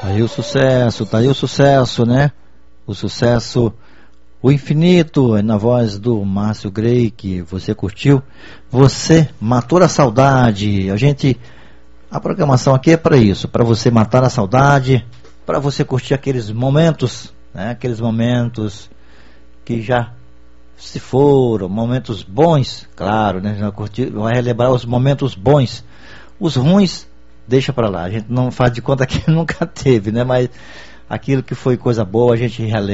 Tá aí o sucesso, né? O sucesso, o infinito, na voz do Márcio Grey, que você curtiu. Você matou a saudade. A programação aqui é para isso, para você matar a saudade, para você curtir aqueles momentos, né? Aqueles momentos que já se foram, momentos bons, claro, né? Vai relembrar os momentos bons. Os ruins, deixa para lá. A gente não faz de conta que nunca teve, né? Mas aquilo que foi coisa boa, a gente relembra.